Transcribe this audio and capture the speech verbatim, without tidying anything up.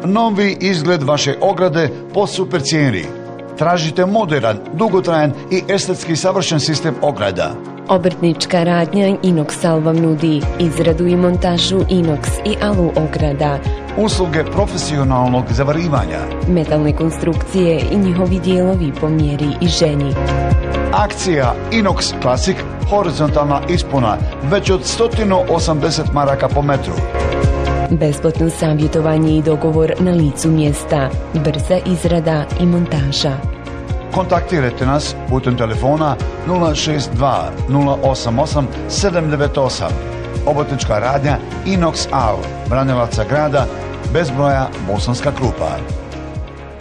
novi izgled vaše ograde po super cijeni. Tražite moderan, dugotrajan i estetski savršen sistem ograda. Obrtnička radnja Inoxal vam nudi izradu i montažu inox i alu ograda, usluge profesionalnog zavarivanja, metalne konstrukcije i njihovi dijelovi po mjeri i ženi. Akcija Inox Classic horizontalna ispuna već od sto osamdeset maraka po metru. Besplatno savjetovanje i dogovor na licu mjesta, brza izrada i montaža. Kontaktirajte nas putem telefona nula šest dva nula osam osam sedam devet osam. Obrtnička radnja Inox Al, Branilaca grada, bez broja Bosanska Krupa.